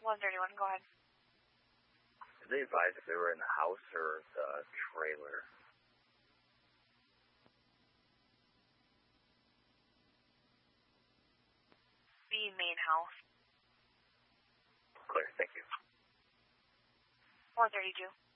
131, go ahead. Did they advise if they were in the house or the trailer? The main house. Clear, thank you. 132.